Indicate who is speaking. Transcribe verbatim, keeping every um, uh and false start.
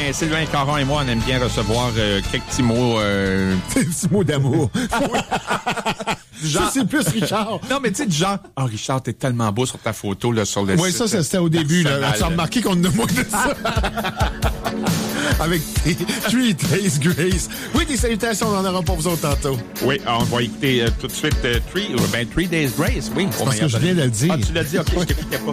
Speaker 1: ben, Sylvain Caron et moi, on aime bien recevoir euh, quelques petits mots... Euh...
Speaker 2: Des petits mots d'amour.
Speaker 1: Genre...
Speaker 2: Ça, c'est plus Richard.
Speaker 1: Non, mais tu sais, du genre, « Ah, oh, Richard, t'es tellement beau sur ta photo, là, sur le
Speaker 2: oui,
Speaker 1: site. »
Speaker 2: Oui, ça, c'était au début, là. Tu as remarqué qu'on en a moins de ça. Avec tes Three Days Grace. Oui, des salutations, on en aura pour vous autres tantôt.
Speaker 1: Oui, on va écouter euh, tout de suite euh, three, ben, Three Days Grace, oui.
Speaker 2: C'est parce que je viens de le dire.
Speaker 1: Ah, tu l'as dit, OK, je t'écoutais pas.